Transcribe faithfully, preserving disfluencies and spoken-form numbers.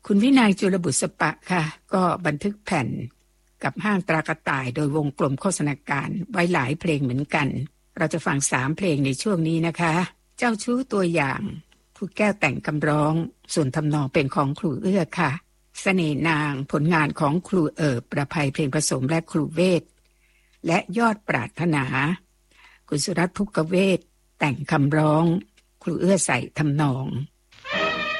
คุณวินัยจุลบุษปะค่ะก็บันทึกแผ่นกับห้างตรากระต่ายโดยวงกลมโฆษณาการไว้หลายเพลงเหมือนกันเราจะฟังสามเพลงในช่วงนี้นะคะเจ้าชู้ตัวอย่างครูแก้วแต่งคำร้องส่วนทำนองเป็นของครูเอื้อค่ะเสน่ห์นางผลงานของครูเอิบประภัยเพลงผสมและครูเวทและยอดปรารถนาคุณสุรัตน์ภุกเวทแต่งคำร้องครูเอื้อใส่ทำนอง